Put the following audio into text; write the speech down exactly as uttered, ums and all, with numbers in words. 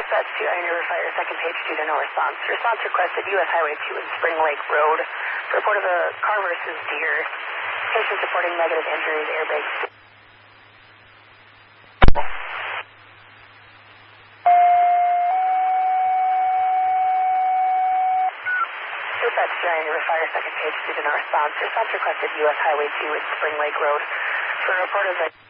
Dispatch to Iron River Fire, second page due to no response. Response requested U S Highway two and Spring Lake Road. Report of a car versus deer. Patients reporting negative injuries, airbag. Dispatch to Iron River Fire, second page due to no response. Response requested U S Highway two and Spring Lake Road. For a report of a